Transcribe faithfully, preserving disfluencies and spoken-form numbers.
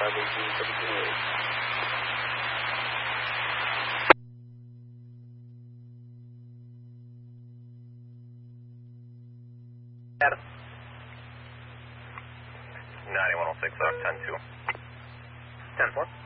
five eighteen, seventeen oh eight. Adam. ninety-one oh six, uh, ten two. ten four.